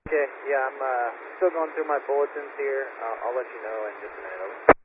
Okay, yeah, I'm still going through my bulletins here. I'll let you know in just a minute. Over.